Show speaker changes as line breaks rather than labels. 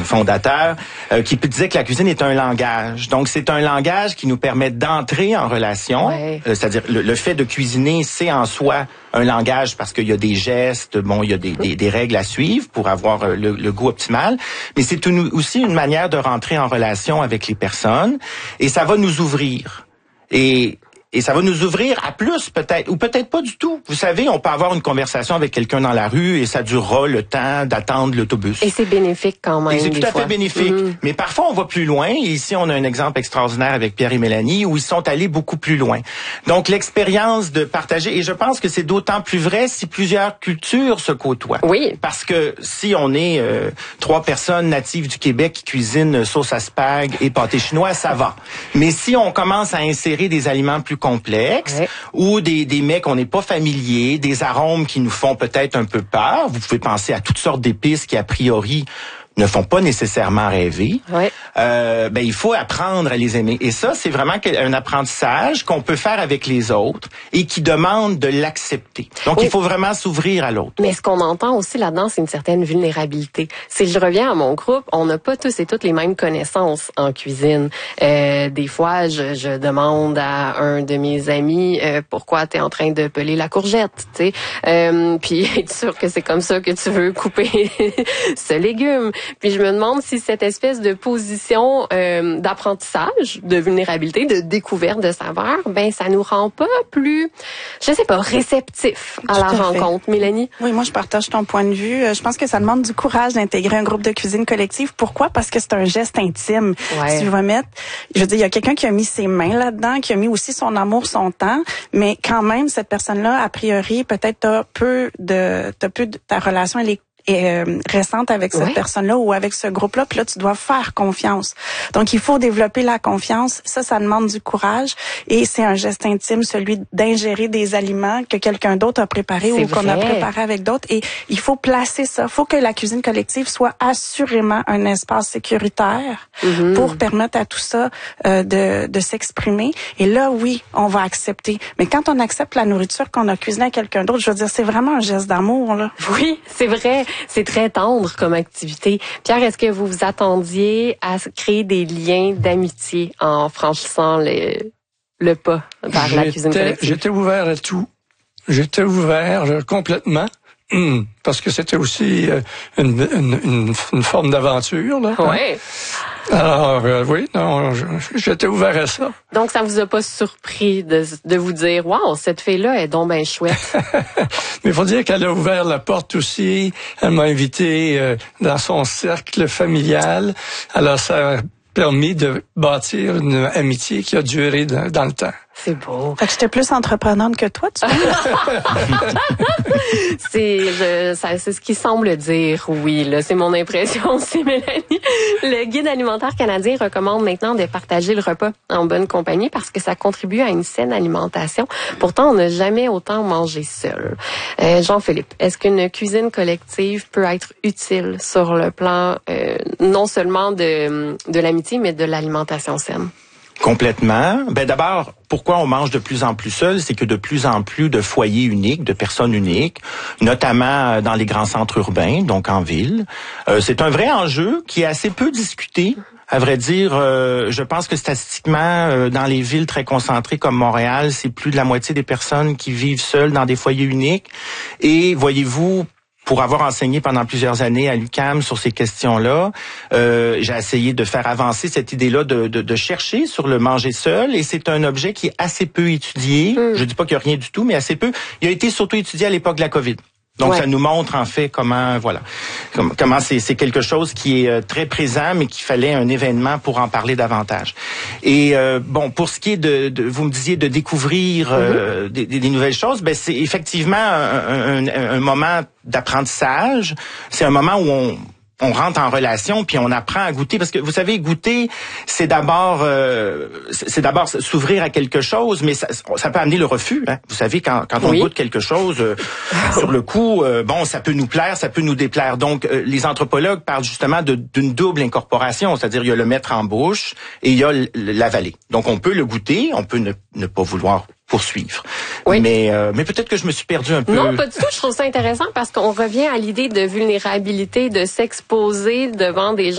fondateur, qui disait que la cuisine est un langage. Donc, c'est un langage qui nous permet d'entrer en relation.
Ouais.
C'est-à-dire, le fait de cuisiner, c'est en soi un langage parce qu'il y a des gestes, bon, il y a des règles à suivre pour avoir le goût optimal. Mais c'est aussi une manière de rentrer en relation avec les personnes. Et ça va nous ouvrir. Et ça va nous ouvrir à plus peut-être, ou peut-être pas du tout. Vous savez, on peut avoir une conversation avec quelqu'un dans la rue et ça durera le temps d'attendre l'autobus.
Et c'est bénéfique quand même.
Et c'est tout à
fois.
fait bénéfique. Mais parfois, on va plus loin. Et ici, on a un exemple extraordinaire avec Pierre et Mélanie où ils sont allés beaucoup plus loin. Donc, l'expérience de partager, et je pense que c'est d'autant plus vrai si plusieurs cultures se côtoient.
Oui.
Parce que si on est 3 personnes natives du Québec qui cuisinent sauce à spag et pâté chinois, ça va. Mais si on commence à insérer des aliments plus complexes ou des mets qu'on n'est pas familiers, des arômes qui nous font peut-être un peu peur, vous pouvez penser à toutes sortes d'épices qui, a priori, ne font pas nécessairement rêver, il faut apprendre à les aimer. Et ça, c'est vraiment un apprentissage qu'on peut faire avec les autres et qui demande de l'accepter. Donc, il faut vraiment s'ouvrir à l'autre.
Mais ce qu'on entend aussi là-dedans, c'est une certaine vulnérabilité. Si je reviens à mon groupe, on n'a pas tous et toutes les mêmes connaissances en cuisine. Des fois, je demande à un de mes amis pourquoi tu es en train de peler la courgette, tu sais. Puis être sûr que c'est comme ça que tu veux couper ce légume. Puis je me demande si cette espèce de position d'apprentissage, de vulnérabilité, de découverte de saveur, ben ça nous rend pas plus, je sais pas, réceptifs à la rencontre. Mélanie?
Oui, moi je partage ton point de vue. Je pense que ça demande du courage d'intégrer un groupe de cuisine collective. Pourquoi? Parce que c'est un geste intime. Si je veux mettre, je veux dire, il y a quelqu'un qui a mis ses mains là-dedans, qui a mis aussi son amour, son temps, mais quand même cette personne-là, a priori, peut-être t'as peu de ta relation, elle est récente avec cette personne-là ou avec ce groupe-là, puis là, tu dois faire confiance. Donc, il faut développer la confiance. Ça demande du courage et c'est un geste intime, celui d'ingérer des aliments que quelqu'un d'autre a préparés ou qu'on a préparé avec d'autres. Et il faut placer ça. Il faut que la cuisine collective soit assurément un espace sécuritaire pour permettre à tout ça de s'exprimer. Et là, oui, on va accepter. Mais quand on accepte la nourriture qu'on a cuisinée à quelqu'un d'autre, je veux dire, c'est vraiment un geste d'amour, là.
Oui, c'est vrai. C'est très tendre comme activité. Pierre, est-ce que vous vous attendiez à créer des liens d'amitié en franchissant le pas vers la cuisine collective?
J'étais ouvert à tout. J'étais ouvert complètement. Parce que c'était aussi une forme d'aventure, là.
Oui.
Alors, oui, non, j'étais ouvert à ça.
Donc, ça vous a pas surpris de vous dire, waouh, cette fille-là est donc bien chouette.
Mais il faut dire qu'elle a ouvert la porte aussi. Elle m'a invité dans son cercle familial. Alors, ça a permis de bâtir une amitié qui a duré dans le temps.
C'est beau.
Fait que j'étais plus entreprenante que toi, tu vois.
C'est ce qui semble dire, oui, là. C'est mon impression aussi, Mélanie. Le Guide alimentaire canadien recommande maintenant de partager le repas en bonne compagnie parce que ça contribue à une saine alimentation. Pourtant, on n'a jamais autant mangé seul. Jean-Philippe, est-ce qu'une cuisine collective peut être utile sur le plan non seulement de l'amitié, mais de l'alimentation saine?
Complètement. Ben d'abord, pourquoi on mange de plus en plus seul, c'est que de plus en plus de foyers uniques, de personnes uniques, notamment dans les grands centres urbains, donc en ville. C'est un vrai enjeu qui est assez peu discuté. À vrai dire, je pense que statistiquement, dans les villes très concentrées comme Montréal, c'est plus de la moitié des personnes qui vivent seules dans des foyers uniques. Et voyez-vous, pour avoir enseigné pendant plusieurs années à l'UQAM sur ces questions-là, j'ai essayé de faire avancer cette idée-là de chercher sur le manger seul, et c'est un objet qui est assez peu étudié. Je dis pas qu'il y a rien du tout, mais assez peu. Il a été surtout étudié à l'époque de la COVID. Donc, ça nous montre, en fait, comment c'est quelque chose qui est très présent, mais qu'il fallait un événement pour en parler davantage. Et, pour ce qui est vous me disiez de découvrir des nouvelles choses, ben, c'est effectivement un moment d'apprentissage. C'est un moment où on rentre en relation puis on apprend à goûter, parce que vous savez, goûter, c'est d'abord s'ouvrir à quelque chose, mais ça peut amener le refus, hein. Vous savez, quand on goûte quelque chose, sur le coup, ça peut nous plaire, ça peut nous déplaire. Donc les anthropologues parlent justement d'une double incorporation, c'est-à-dire il y a le mettre en bouche et il y a l'avaler. Donc on peut le goûter, on peut ne pas vouloir poursuivre. Oui. Mais peut-être que je me suis perdu un peu.
Non, pas du tout. Je trouve ça intéressant parce qu'on revient à l'idée de vulnérabilité, de s'exposer devant des gens